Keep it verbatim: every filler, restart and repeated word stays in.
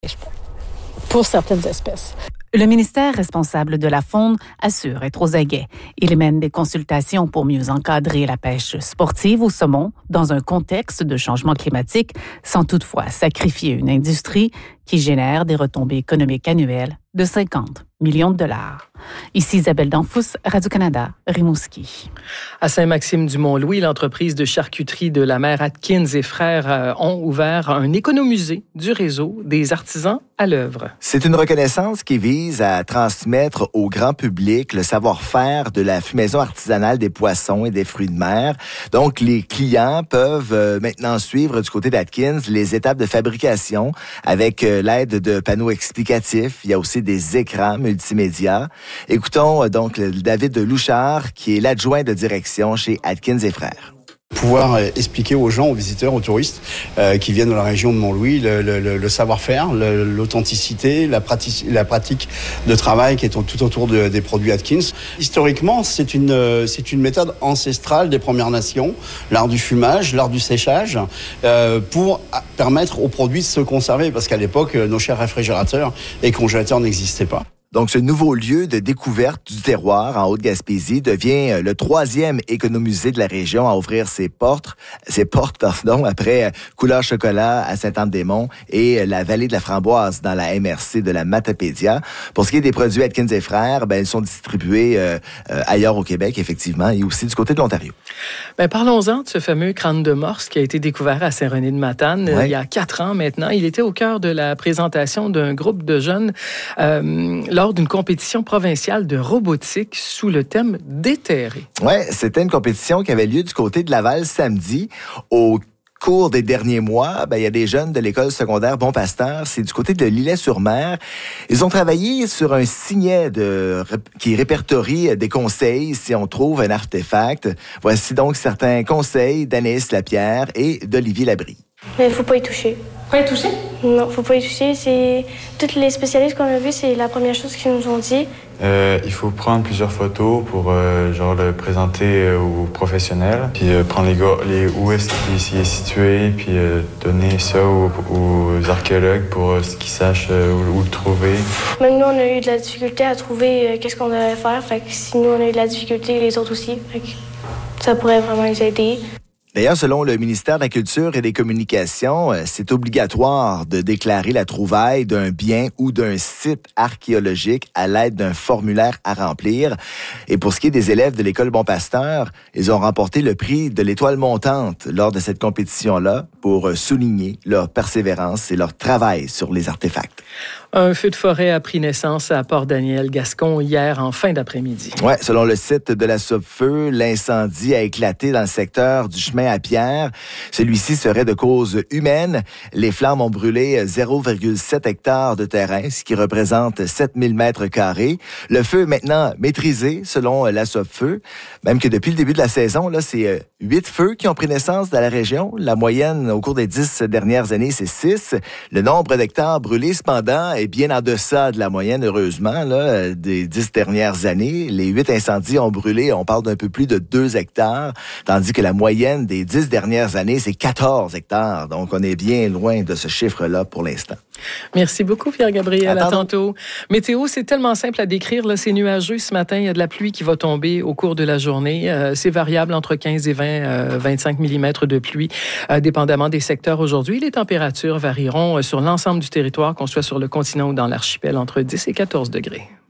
pour certaines espèces. Le ministère responsable de la faune assure être aux aguets. Il mène des consultations pour mieux encadrer la pêche sportive au saumon dans un contexte de changement climatique, sans toutefois sacrifier une industrie qui génère des retombées économiques annuelles de cinquante millions de dollars. Ici Isabelle Danfous, Radio-Canada, Rimouski. À Saint-Maxime-du-Mont-Louis, l'entreprise de charcuterie de la mère Atkins et frères ont ouvert un économusée du réseau des artisans à l'œuvre. C'est une reconnaissance qui vise à transmettre au grand public le savoir-faire de la fumaison artisanale des poissons et des fruits de mer. Donc, les clients peuvent maintenant suivre du côté d'Atkins les étapes de fabrication avec l'aide de panneaux explicatifs. Il y a aussi des écrans multimédia. Écoutons donc David Louchard, qui est l'adjoint de direction chez Atkins et frères. Pouvoir expliquer aux gens, aux visiteurs, aux touristes euh, qui viennent de la région de Mont-Louis le, le, le savoir-faire, le, l'authenticité, la pratique, la pratique de travail qui est tout autour de, des produits Atkins. Historiquement, c'est une, c'est une méthode ancestrale des Premières Nations, l'art du fumage, l'art du séchage, euh, pour permettre aux produits de se conserver, parce qu'à l'époque, nos chers réfrigérateurs et congélateurs n'existaient pas. Donc, ce nouveau lieu de découverte du terroir en Haute-Gaspésie devient le troisième économusée de la région à ouvrir ses portes, ses portes, pardon, après Couleur Chocolat à Sainte-Anne-des-Monts et la Vallée de la Framboise dans la M R C de la Matapédia. Pour ce qui est des produits Atkins et frères, ben, ils sont distribués euh, euh, ailleurs au Québec, effectivement, et aussi du côté de l'Ontario. Ben, parlons-en de ce fameux crâne de morse qui a été découvert à Saint-René-de-Matane ouais. il y a quatre ans maintenant. Il était au cœur de la présentation d'un groupe de jeunes euh, lors d'une compétition provinciale de robotique sous le thème « Déterré ». Oui, c'était une compétition qui avait lieu du côté de Laval samedi. Au cours des derniers mois, ben, il y a des jeunes de l'école secondaire Bon Pasteur, c'est du côté de l'Îlet-sur-Mer. Ils ont travaillé sur un signet de, qui répertorie des conseils si on trouve un artefact. Voici donc certains conseils d'Anaïs Lapierre et d'Olivier Labrie. Il ne faut pas y toucher. Pas y toucher? Non, faut pas y toucher. C'est... Tous les spécialistes qu'on a vus, c'est la première chose qu'ils nous ont dit. Euh, il faut prendre plusieurs photos pour euh, genre le présenter euh, aux professionnels, puis euh, prendre les, go- les où est-ce qu'il est situé, puis euh, donner ça aux, aux archéologues pour euh, qu'ils sachent euh, où, où le trouver. Même nous, on a eu de la difficulté à trouver euh, qu'est-ce qu'on devait faire. Fait que si nous, on a eu de la difficulté, les autres aussi. Fait que ça pourrait vraiment les aider. D'ailleurs, selon le ministère de la Culture et des Communications, c'est obligatoire de déclarer la trouvaille d'un bien ou d'un site archéologique à l'aide d'un formulaire à remplir. Et pour ce qui est des élèves de l'école Bon Pasteur, ils ont remporté le prix de l'étoile montante lors de cette compétition-là pour souligner leur persévérance et leur travail sur les artefacts. Un feu de forêt a pris naissance à Port-Daniel-Gascon hier en fin d'après-midi. Oui, selon le site de la Sopfeu, l'incendie a éclaté dans le secteur du chemin à Pierre. Celui-ci serait de cause humaine. Les flammes ont brûlé zéro virgule sept hectares de terrain, ce qui représente sept mille mètres carrés. Le feu est maintenant maîtrisé, selon la Sopfeu. Même que depuis le début de la saison, là, c'est huit feux qui ont pris naissance dans la région. La moyenne, au cours des dix dernières années, c'est six. Le nombre d'hectares brûlés, cependant, est bien en deçà de la moyenne, heureusement, là, des dix dernières années. Les huit incendies ont brûlé, on parle d'un peu plus de deux hectares, tandis que la moyenne des dix dernières années, c'est quatorze hectares. Donc, on est bien loin de ce chiffre-là pour l'instant. Merci beaucoup, Pierre-Gabriel. À à tantôt. Météo, c'est tellement simple à décrire. Là, c'est nuageux ce matin. Il y a de la pluie qui va tomber au cours de la journée. Euh, c'est variable entre quinze et vingt, euh, vingt-cinq millimètres de pluie, euh, dépendamment des secteurs aujourd'hui. Les températures varieront euh, sur l'ensemble du territoire, qu'on soit sur le continent ou dans l'archipel, entre dix et quatorze degrés.